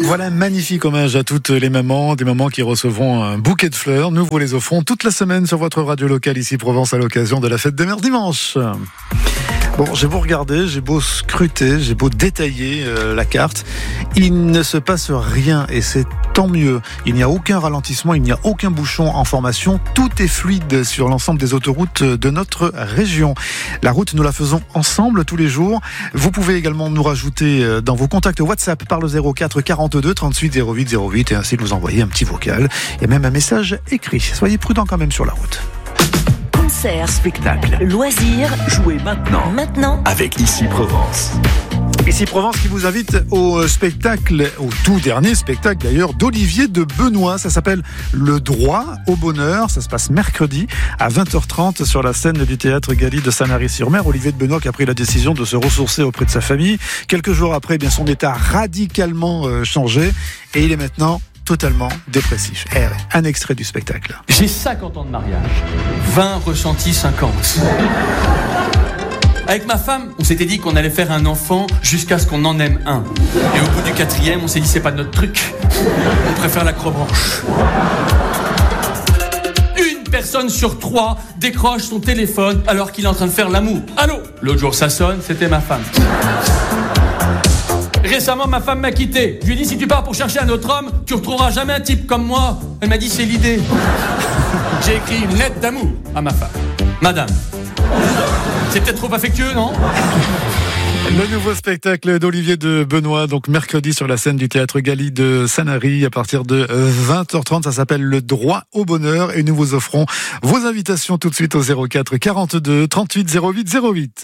Voilà un magnifique hommage à toutes les mamans, des mamans qui recevront un bouquet de fleurs. Nous vous les offrons toute la semaine sur votre radio locale ici Provence à l'occasion de la fête des mères dimanche. Bon, j'ai beau regarder, j'ai beau scruter, j'ai beau détailler la carte, il ne se passe rien et c'est tant mieux. Il n'y a aucun ralentissement, il n'y a aucun bouchon en formation, tout est fluide sur l'ensemble des autoroutes de notre région. La route, nous la faisons ensemble tous les jours. Vous pouvez également nous rajouter dans vos contacts WhatsApp par le 04 42 38 08 08 et ainsi nous envoyer un petit vocal et même un message écrit. Soyez prudents quand même sur la route. Concerts, spectacles, loisirs. Jouez maintenant avec Ici Provence. Ici Provence qui vous invite au spectacle, au tout dernier spectacle d'ailleurs, d'Olivier de Benoît. Ça s'appelle Le Droit au Bonheur. Ça se passe mercredi à 20h30 sur la scène du théâtre Galie de Sanary-sur-Mer. Olivier de Benoît qui a pris la décision de se ressourcer auprès de sa famille. Quelques jours après, bien son état a radicalement changé et il est maintenant totalement dépressif. Un extrait du spectacle. J'ai 50 ans de mariage, 20 ressentis 50. Avec ma femme, on s'était dit qu'on allait faire un enfant jusqu'à ce qu'on en aime un. Et au bout du 4e, on s'est dit c'est pas notre truc. On préfère l'acrobranche. Une personne sur 3 décroche son téléphone alors qu'il est en train de faire l'amour. Allô ? L'autre jour ça sonne, c'était ma femme. Récemment, ma femme m'a quitté. Je lui ai dit, si tu pars pour chercher un autre homme, tu retrouveras jamais un type comme moi. Elle m'a dit, c'est l'idée. J'ai écrit une lettre d'amour à ma femme. Madame. C'est peut-être trop affectueux, non ? Le nouveau spectacle d'Olivier de Benoît, donc mercredi sur la scène du théâtre Galie de Sanary à partir de 20h30. Ça s'appelle Le Droit au Bonheur et nous vous offrons vos invitations tout de suite au 04 42 38 08 08.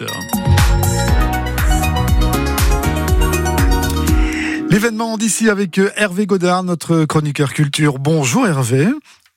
L'événement d'ici avec Hervé Godard, notre chroniqueur culture. Bonjour Hervé.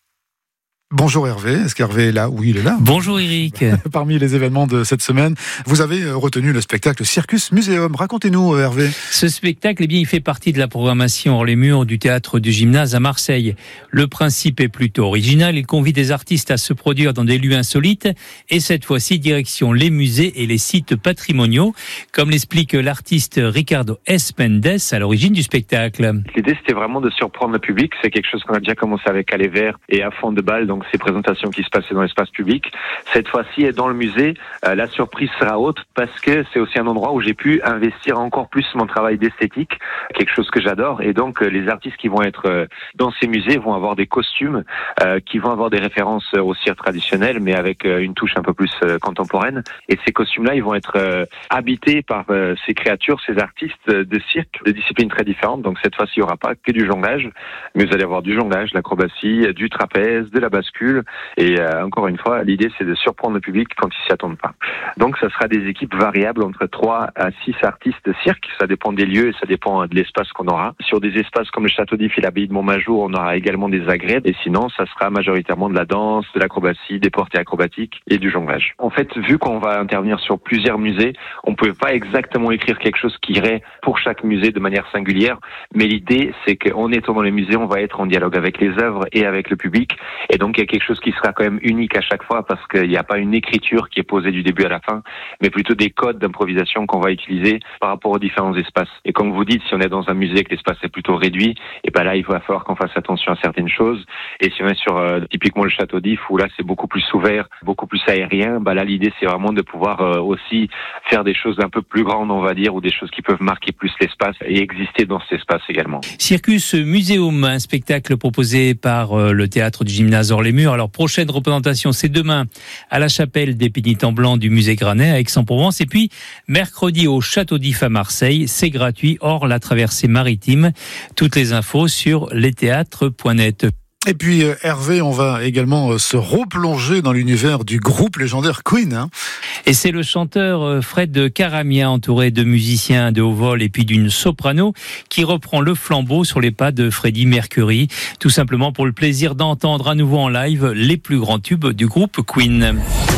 Bonjour Hervé, est-ce qu'Hervé est là ? Oui, il est là. Bonjour Eric. Parmi les événements de cette semaine, vous avez retenu le spectacle Circus Museum. Racontez-nous Hervé. Ce spectacle, il fait partie de la programmation hors les murs du théâtre du Gymnase à Marseille. Le principe est plutôt original, il convie des artistes à se produire dans des lieux insolites et cette fois-ci direction les musées et les sites patrimoniaux, comme l'explique l'artiste Ricardo S. Mendes à l'origine du spectacle. L'idée c'était vraiment de surprendre le public, c'est quelque chose qu'on a déjà commencé avec Aller Vert et À Fond de Balle, donc ces présentations qui se passaient dans l'espace public. Cette fois-ci, dans le musée, la surprise sera haute parce que c'est aussi un endroit où j'ai pu investir encore plus mon travail d'esthétique, quelque chose que j'adore. Et donc, les artistes qui vont être dans ces musées vont avoir des costumes qui vont avoir des références au cirque traditionnel, mais avec une touche un peu plus contemporaine. Et ces costumes-là, ils vont être habités par ces créatures, ces artistes de cirque, de disciplines très différentes. Donc, cette fois-ci, il n'y aura pas que du jonglage, mais vous allez avoir du jonglage, de l'acrobatie, du trapèze, de la bascule. Et encore une fois, l'idée c'est de surprendre le public quand ils s'y attendent pas. Donc ça sera des équipes variables entre 3 à 6 artistes de cirque. Ça dépend des lieux et ça dépend de l'espace qu'on aura. Sur des espaces comme le Château d'If et l'Abbaye de Montmajour, on aura également des agrès. Et sinon, ça sera majoritairement de la danse, de l'acrobatie, des portées acrobatiques et du jonglage. En fait, vu qu'on va intervenir sur plusieurs musées, on peut pas exactement écrire quelque chose qui irait pour chaque musée de manière singulière. Mais l'idée, c'est qu'en étant dans les musées, on va être en dialogue avec les œuvres et avec le public. Et donc, il y a quelque chose qui sera quand même unique à chaque fois parce qu'il n'y a pas une écriture qui est posée du début à la fin, mais plutôt des codes d'improvisation qu'on va utiliser par rapport aux différents espaces. Et comme vous dites, si on est dans un musée que l'espace est plutôt réduit, et ben là, il va falloir qu'on fasse attention à certaines choses. Et si on est sur typiquement le Château d'If, où là, c'est beaucoup plus ouvert, beaucoup plus aérien, ben là, l'idée, c'est vraiment de pouvoir aussi faire des choses un peu plus grandes, on va dire, ou des choses qui peuvent marquer plus l'espace et exister dans cet espace également. Circus Museum, un spectacle proposé par le théâtre du Gymnase hors les murs. Alors, prochaine représentation, c'est demain à la chapelle des Pénitents Blancs du musée Granet à Aix-en-Provence. Et puis, mercredi au Château d'If à Marseille. C'est gratuit, hors la traversée maritime. Toutes les infos sur lestheatres.net. Et puis Hervé, on va également se replonger dans l'univers du groupe légendaire Queen. Et c'est le chanteur Fred Caramia, entouré de musiciens de haut vol et puis d'une soprano, qui reprend le flambeau sur les pas de Freddie Mercury, tout simplement pour le plaisir d'entendre à nouveau en live les plus grands tubes du groupe Queen.